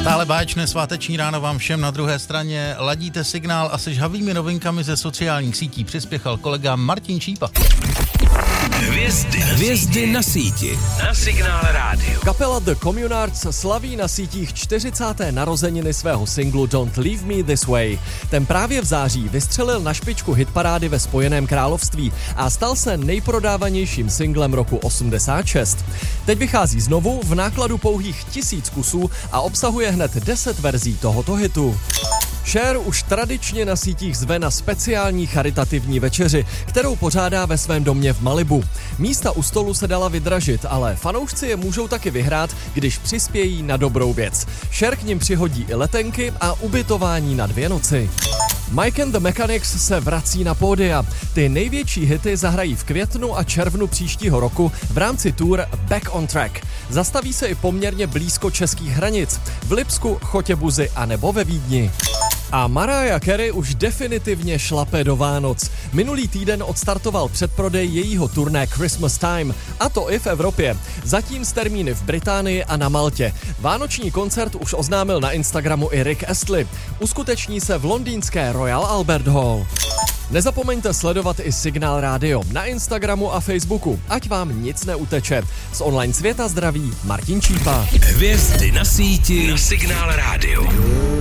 Stále báječné sváteční ráno vám všem, na druhé straně ladíte Signál a se žhavými novinkami ze sociálních sítí přispěchal kolega Martin Čípa. Hvězdy na síti. Na Signál rádiu. Kapela The Communards slaví na sítích 40. narozeniny svého singlu Don't Leave Me This Way. Ten právě v září vystřelil na špičku hitparády ve Spojeném království a stal se nejprodávanějším singlem roku 86. Teď vychází znovu v nákladu pouhých 1000 kusů a obsahuje hned 10 verzí tohoto hitu. Cher už tradičně na sítích zve na speciální charitativní večeři, kterou pořádá ve svém domě v Malibu. Místa u stolu se dala vydražit, ale fanoušci je můžou taky vyhrát, když přispějí na dobrou věc. Cher k nim přihodí i letenky a ubytování na 2 noci. Mike and the Mechanics se vrací na pódia. Ty největší hity zahrají v květnu a červnu příštího roku v rámci tour Back on Track. Zastaví se i poměrně blízko českých hranic, v Lipsku, Chotěbuzi a nebo ve Vídni. A Mariah Carey už definitivně šlape do Vánoc. Minulý týden odstartoval předprodej jejího turné Christmas Time, a to i v Evropě. Zatím s termíny v Británii a na Maltě. Vánoční koncert už oznámil na Instagramu i Rick Astley. Uskuteční se v londýnské Royal Albert Hall. Nezapomeňte sledovat i Signál rádio na Instagramu a Facebooku, ať vám nic neuteče. Z online světa zdraví Martin Čípa. Hvězdy na síti na Signál rádiu.